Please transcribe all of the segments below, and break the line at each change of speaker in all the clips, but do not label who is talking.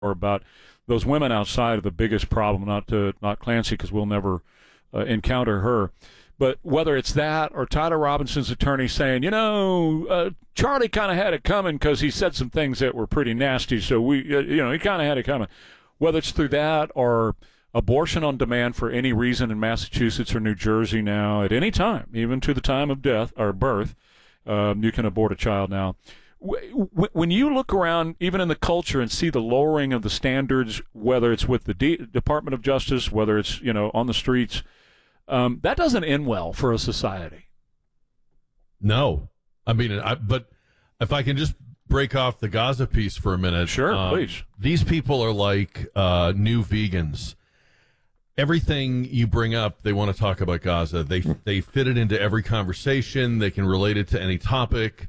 about those women outside are the biggest problem, not Clancy, because we'll never encounter her. But whether it's that or Tyler Robinson's attorney saying, Charlie kind of had it coming because he said some things that were pretty nasty, so he kind of had it coming. Whether it's through that or abortion on demand for any reason in Massachusetts or New Jersey now, at any time, even to the time of death or birth, you can abort a child now. When you look around, even in the culture, and see the lowering of the standards, whether it's with the Department of Justice, whether it's on the streets, that doesn't end well for a society.
No, I mean, but if I can just break off the Gaza piece for a minute,
sure, please.
These people are like new vegans. Everything you bring up, they want to talk about Gaza. They fit it into every conversation. They can relate it to any topic.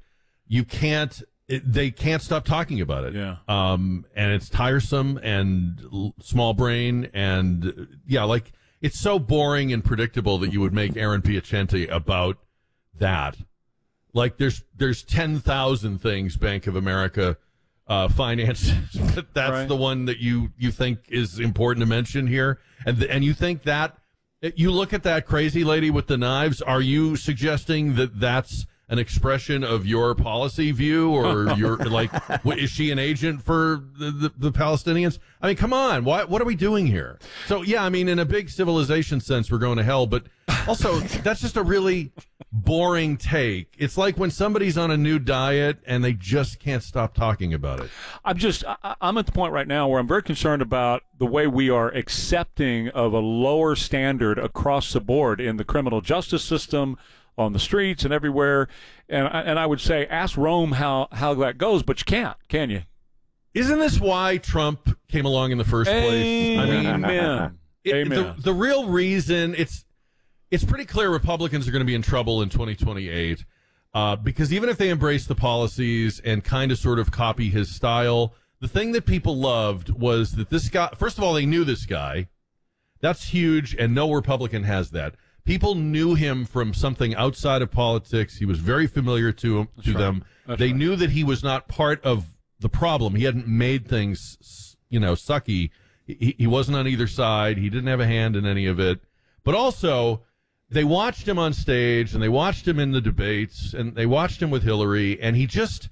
They can't stop talking about it.
Yeah.
And it's tiresome and small brain and it's so boring and predictable that you would make Aaron Piacente about that. Like there's 10,000 things Bank of America finances, but that's right. The one that you think is important to mention here. And you think that you look at that crazy lady with the knives. Are you suggesting that that's an expression of your policy view, or you're is she an agent for the Palestinians? I mean, come on, what are we doing here? So yeah, I mean, in a big civilization sense, we're going to hell, but also that's just a really boring take. It's like when somebody's on a new diet and they just can't stop talking about it.
I'm at the point right now where I'm very concerned about the way we are accepting of a lower standard across the board in the criminal justice system, on the streets and everywhere, and I would say ask Rome how that goes, but you can't, can you?
Isn't this why Trump came along in the first place?
Amen. Amen.
The real reason it's pretty clear Republicans are going to be in trouble in 2028 because even if they embrace the policies and kind of sort of copy his style, the thing that people loved was that this guy. First of all, they knew this guy. That's huge, and no Republican has that. People knew him from something outside of politics. He was very familiar to them. They knew that he was not part of the problem. He hadn't made things, sucky. He wasn't on either side. He didn't have a hand in any of it. But also, they watched him on stage, and they watched him in the debates, and they watched him with Hillary, and he just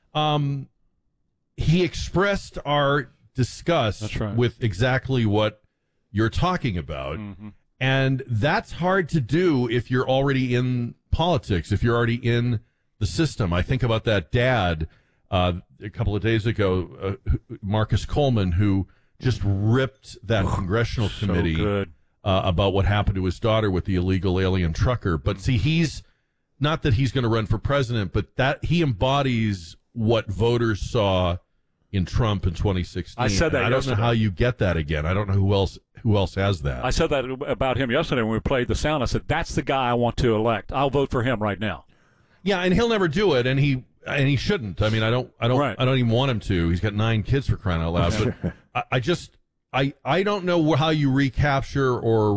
he expressed our disgust with exactly what you're talking about. Mm-hmm. And that's hard to do if you're already in politics, if you're already in the system. I think about that dad a couple of days ago, Marcus Coleman, who just ripped that congressional committee about what happened to his daughter with the illegal alien trucker. But see, he's not that he's going to run for president, but that he embodies what voters saw in Trump in 2016.
I said that.
I don't know how you get that again. I don't know who else has that.
I said that about him yesterday when we played the sound. I said, that's the guy I want to elect. I'll vote for him right now.
Yeah, and he'll never do it, and he shouldn't. I mean, I don't even want him to. He's got 9 kids, for crying out loud. But I don't know how you recapture or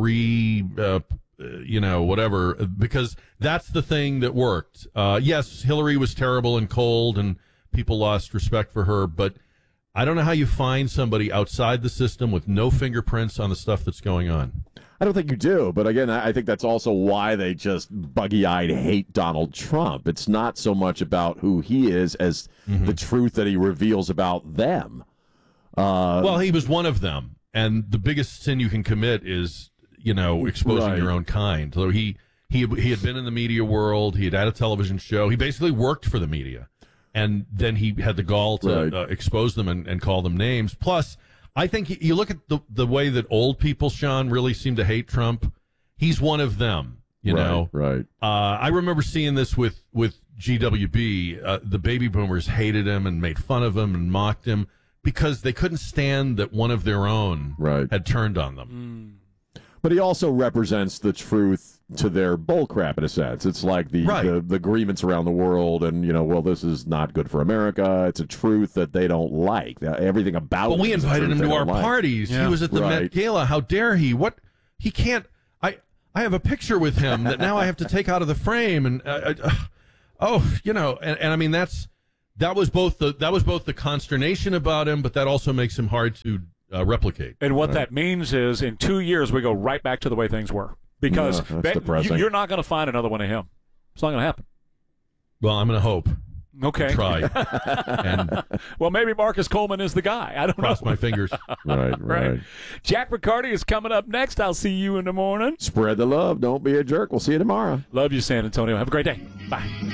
whatever, because that's the thing that worked. Yes, Hillary was terrible and cold, and people lost respect for her, but I don't know how you find somebody outside the system with no fingerprints on the stuff that's going on.
I don't think you do, but again, I think that's also why they just buggy-eyed hate Donald Trump. It's not so much about who he is as the truth that he reveals about them.
Well, he was one of them, and the biggest sin you can commit is, exposing your own kind. So he had been in the media world. He had a television show. He basically worked for the media. And then he had the gall to expose them and call them names. Plus, I think you look at the way that old people, Sean, really seem to hate Trump. He's one of them, you know.
Right.
I remember seeing this with GWB. The baby boomers hated him and made fun of him and mocked him because they couldn't stand that one of their own had turned on them.
But he also represents the truth to their bullcrap in a sense. It's like the agreements around the world, and this is not good for America. It's a truth that they don't like. Everything about.
But we invited him to our parties. Yeah. He was at the Met Gala. How dare he? What he can't. I have a picture with him that now I have to take out of the frame, and and I mean that's that was both the consternation about him, but that also makes him hard to replicate.
And what that means is in 2 years we go right back to the way things were. Because you're not going to find another one of him. It's not going to happen.
Well, I'm going to hope.
Okay.
Try. And
well, maybe Marcus Coleman is the guy. I don't know.
Cross my fingers.
Right.
Jack Riccardi is coming up next. I'll see you in the morning.
Spread the love. Don't be a jerk. We'll see you tomorrow.
Love you, San Antonio. Have a great day. Bye.